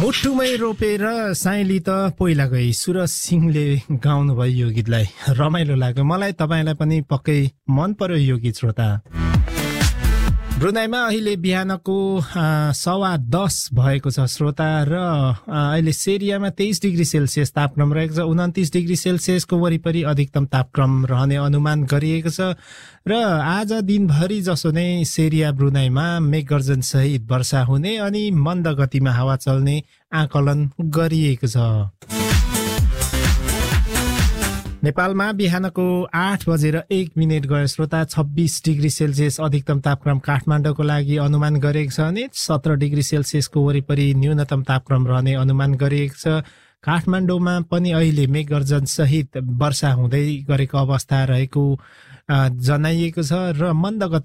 मुटुमै रोपेर साइली त पहिला गई सुरज सिंहले गाउनु भयो यो गीतलाई रमाइलो लाग्यो मलाई तपाईलाई पनि पक्कै मन पर्यो यो गीत श्रोता ब्रुनाईमा अहिले बिहानको 10:15 भएको छ श्रोता र अहिले सेरियामा 23 डिग्री सेल्सियस तापक्रम रहेको छ 29 डिग्री सेल्सियसको वरिपरि अधिकतम तापक्रम रहने अनुमान गरिएको छ र आज दिनभरि जसो नै सेरिया ब्रुनाईमा मेघगर्जन सहित वर्षा हुने अनि मन्द गतिमा हावा चल्ने आकलन गरिएको छ नेपालमा बिहानको 8:01 गयो श्रोता 26 डिग्री सेल्सियस अधिकतम तापक्रम काठमाडौँको लागि अनुमान गरिएको छ भने 17 डिग्री सेल्सियसको वरिपरि न्यूनतम तापक्रम रहने अनुमान गरिएको छ काठमाडौँमा पनि अहिले मेघगर्जन सहित वर्षा हुँदै गरेको अवस्था रहेको जनाइएको छ र मन्द